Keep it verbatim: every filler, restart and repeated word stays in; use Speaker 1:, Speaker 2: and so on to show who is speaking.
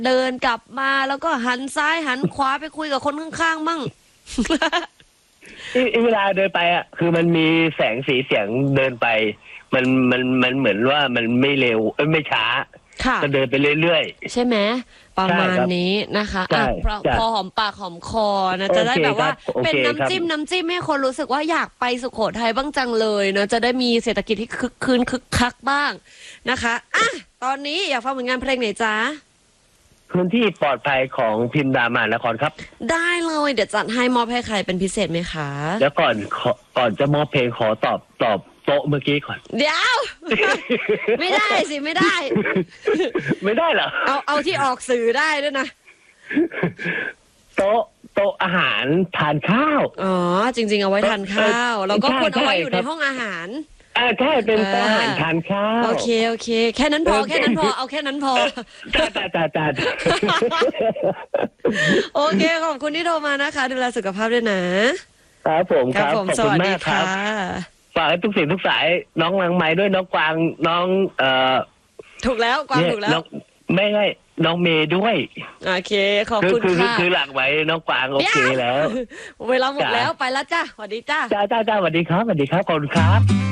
Speaker 1: เดินกลับมาแล้วก็หันซ้ายหันขวาไปคุยกับคนข้างๆมั่ง
Speaker 2: เวลาเดินไปอ่ะคือมันมีแสงสีเสียงเดินไปมันมันมันเหมือนว่ามันไม่เร็วเอ้ยไม่ช้าก็เดินไปเรื่อย
Speaker 1: ๆใช่ไหมประมาณนี้นะคะอ่ะพอหอมปากหอมคอนะจะได้แบบว่าเป็นน้ำจิ้มน้ำจิ้มให้คนรู้สึกว่าอยากไปสุโขทัยบ้างจังเลยเนาะจะได้มีเศรษฐกิจที่คึกคืนคึกคักบ้างนะคะอ่ะตอนนี้อยากฟังผลงานเพลงไหนจ๊ะ
Speaker 2: พื้นที่ปลอดภัยของพิมดามานครครับ
Speaker 1: ได้เลยเดี๋ยวจัดให้มอบให้ใครเป็นพิเศษไหมคะ
Speaker 2: แล้วก่อนก่อนจะมอบเพลงขอตอบตอบโต๊ะเมื่อกี้ก่อน
Speaker 1: เดี๋ยวไม่ได้สิไม่ได้
Speaker 2: ไม่ได้เหรอ
Speaker 1: เอาเอาที่ออกสื่อได้ด้วยนะ
Speaker 2: โต๊ะโต๊ะอาหารทานข้าว
Speaker 1: อ๋อจริงๆเอาไว้ทานข้าวแล้วก็ควรเอาไว้อยู่ในห้องอาหาร
Speaker 2: อ่าใช่เป็นโต๊ะอาหารทานข้าว
Speaker 1: โอเคโอเคแค่นั้นพอแค่นั้นพอเอาแค่นั้นพอ
Speaker 2: จ้าจ้าจ้าจ้า
Speaker 1: โอเคขอบคุณที่โทรมานะคะดูแลสุขภาพด้วย
Speaker 2: นะครับผมครับขอบคุณมากครับฝากทุกสิ่งทุกสายน้องลังไม้ด้วยน้องกวางน้องเอ่อ
Speaker 1: ถูกแล้วกวางถูกแล้ว
Speaker 2: ไม่ใช่น้องเมย์ด้วย
Speaker 1: โอเคขอบคุณค่ะ
Speaker 2: คือหลังไว้น้องกวางโอเคแล้ว
Speaker 1: เวลาหมดแล้วไปแล้วจ้าสวัสดีจ้า
Speaker 2: จ้าจ้าจ้าสวัสดีครับสวัสดีครับขอบคุณครับ